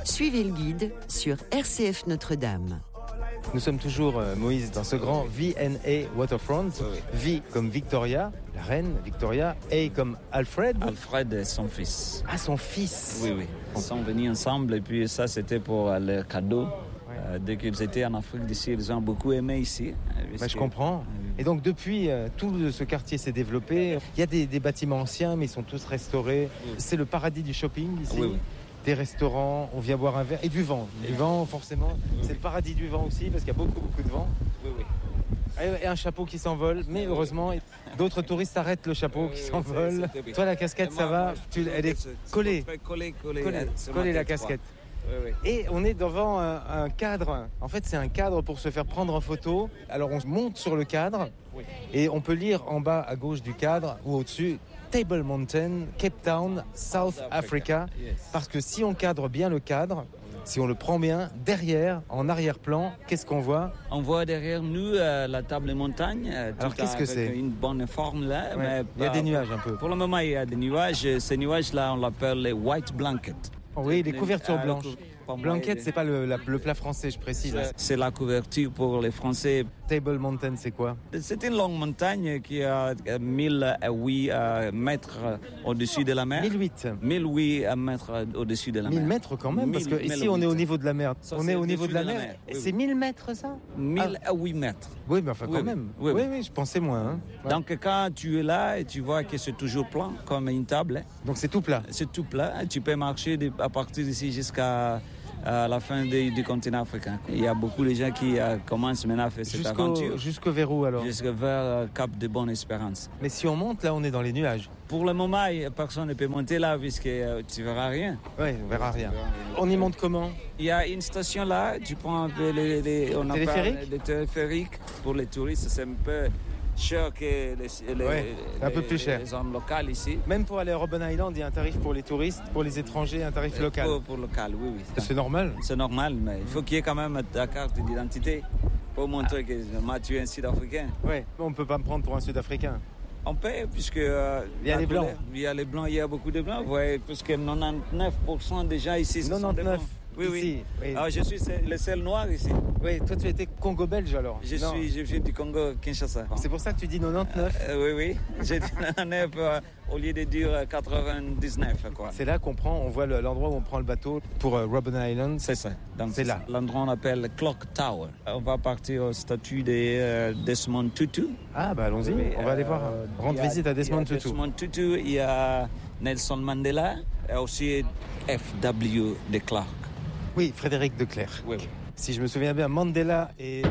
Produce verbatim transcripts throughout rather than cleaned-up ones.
Suivez le guide sur R C F Notre-Dame. Nous sommes toujours, euh, Moïse, dans ce grand V and A Waterfront. Oui, oui. V comme Victoria, la reine Victoria, A comme Alfred. Alfred et son fils. Ah, son fils. Oui, oui. Ils sont venus ensemble et puis ça, c'était pour euh, leur cadeau. Euh, dès qu'ils étaient en Afrique d'ici, ils ont beaucoup aimé ici. Bah, je comprends. Et donc depuis, euh, tout ce quartier s'est développé. Il y a des, des bâtiments anciens, mais ils sont tous restaurés. Oui. C'est le paradis du shopping ici. Oui, oui. Des restaurants, on vient boire un verre. Et du vent. Du vent, forcément. Oui. C'est le paradis du vent aussi, parce qu'il y a beaucoup, beaucoup de vent. Oui, oui. Et un chapeau qui s'envole, mais heureusement, d'autres touristes arrêtent le chapeau Oui, qui oui, s'envole. c'est- c'est- Toi, la casquette, Et ça moi, va moi, tu, Elle est c'est- collée. c'est collée, collée, Collée, sur collée ma la tête, casquette. quoi. Oui, oui. Et on est devant un, un cadre. En fait, c'est un cadre pour se faire prendre en photo. Alors, on monte sur le cadre Oui. et on peut lire en bas à gauche du cadre ou au-dessus Table Mountain, Cape Town, South South Africa. Africa. Yes. Parce que si on cadre bien le cadre, si on le prend bien, derrière, en arrière-plan, qu'est-ce qu'on voit? On voit derrière nous euh, la table de montagne. euh, Alors, tout qu'est-ce que avec c'est? Une bonne forme là. Ouais. Mais Il y a pas- des nuages un peu. Pour le moment, il y a des nuages. Ces nuages-là, on l'appelle les white blankets. Oui, les couvertures Ah, blanches. cou- pour moi, Blanket, il- c'est pas le, la- le plat français, je précise. C'est la couverture pour les Français. Table Mountain, c'est quoi? C'est une longue montagne qui a euh, mille huit euh, mètres euh, au-dessus de la mer. mille huit. mille huit mètres euh, au-dessus de la mer. mille mètres quand même, parce que mille- ici mille on est au huit. niveau de la mer. Ça, on c'est est au niveau au-dessus de la de la mer. mer, oui, C'est oui. mille mètres ça? mille huit mètres. Oui, mais enfin quand Oui, même. oui, Oui, oui. oui, je pensais moins. hein. Ouais. Donc quand tu es là et tu vois que c'est toujours plein comme une table, hein, Donc c'est tout plat. c'est tout plat. Tu peux marcher de- à partir d'ici jusqu'à à la fin de- du continent africain. Il y a beaucoup de gens qui euh, commencent maintenant à faire cette Jusqu'au aventure jusqu'au Verrou alors. jusqu'à vers euh, Cap de Bonne-Espérance. Mais si on monte là, on est dans les nuages. Pour le moment, il y a personne ne peut monter là puisque euh, tu verras rien. Oui, on verra rien. On y monte comment? Il y a une station là, tu prends un peu les, les, on appelle Téléphérique les téléphériques pour les touristes, c'est un peu cher que les, les, Ouais, les- un peu plus cher. les zones locales ici. Même pour aller à Robben Island, il y a un tarif pour les touristes, pour les étrangers, un tarif local. Pour, pour local, oui, oui. C'est normal. C'est normal, mais il faut qu'il y ait quand même ta carte d'identité pour montrer que moi, tu es un Sud-Africain. Ouais, on peut pas me prendre pour un Sud-Africain. On peut, puisque... euh, Il y a la les couleur- Blancs. Il y a les Blancs, il y a beaucoup de Blancs, ouais, puisque quatre-vingt-dix-neuf pour cent des gens ici, ce sont des quatre-vingt-dix-neuf. Blancs. Oui, oui. Ici, oui. Alors, je suis le seul noir ici. Oui, toi tu étais Congo-belge alors. Je Non. suis, je viens du Congo, Kinshasa. C'est pour ça que tu dis quatre-vingt-dix-neuf. Euh, oui, oui. J'ai dit quatre-vingt-dix-neuf euh, au lieu de dire euh, quatre-vingt-dix-neuf, quoi. C'est là qu'on prend, on voit le- l'endroit où on prend le bateau pour euh, Robben Island. C'est ça. Donc, C'est là. L'endroit on appelle Clock Tower. On va partir au statut de euh, Desmond Tutu. Ah bah allons-y, Oui, on va aller euh, voir. Rendre il y a- visite à Desmond il y a Tutu. Desmond Tutu, il y a Nelson Mandela et aussi F W de Clark. Oui, Frédéric de Clercq. Oui, oui. Si je me souviens bien, Mandela et,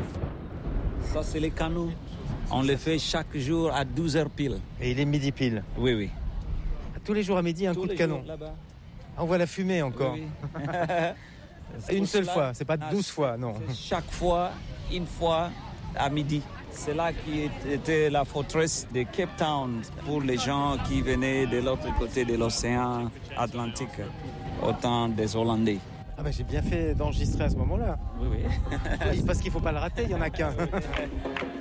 Ça, c'est les canaux. On les fait chaque jour à douze heures pile. et il est midi pile. Oui, oui. Tous les jours à midi, un Tous coup de les canon. jours, là-bas. On voit la fumée encore. Oui, oui. Une Pour seule cela- fois, c'est pas Ah, douze fois, non. c'est chaque fois, une fois à midi. C'est là qui était la forteresse de Cape Town pour les gens qui venaient de l'autre côté de l'océan Atlantique, au temps des Hollandais. Ah bah j'ai bien fait d'enregistrer à ce moment-là. Oui, oui. Parce qu'il faut pas le rater, il y en a qu'un.